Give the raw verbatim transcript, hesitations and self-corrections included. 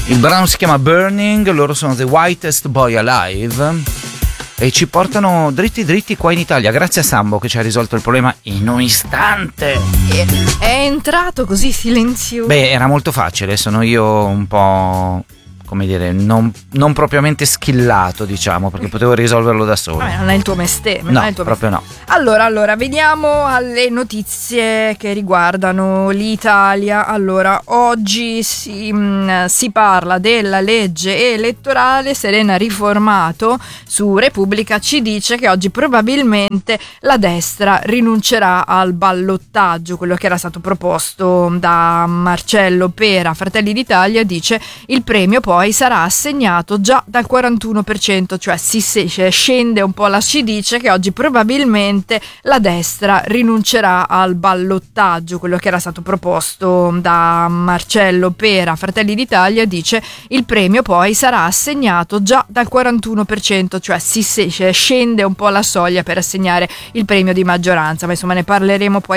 Il brano si chiama Burning, loro sono The Whitest Boy Alive e ci portano dritti dritti qua in Italia, grazie a Sambo che ci ha risolto il problema in un istante. È entrato così silenzioso. Beh, era molto facile, sono io un po', come dire, non, non propriamente schillato, diciamo, perché potevo risolverlo da solo. Ah, non è il tuo mestiere. No, non è il tuo proprio mestiere. no. Allora, allora, veniamo alle notizie che riguardano l'Italia. Allora, oggi si, mh, si parla della legge elettorale. Serena Riformato su Repubblica ci dice che oggi probabilmente la destra rinuncerà al ballottaggio, quello che era stato proposto da Marcello Pera. Fratelli d'Italia dice il premio poi sarà assegnato già dal quarantuno per cento, cioè si scende un po', la ci dice che oggi probabilmente la destra rinuncerà al ballottaggio, quello che era stato proposto da Marcello Pera. Fratelli d'Italia dice il premio poi sarà assegnato già dal quarantuno per cento, cioè si scende un po' la soglia per assegnare il premio di maggioranza, ma insomma ne parleremo poi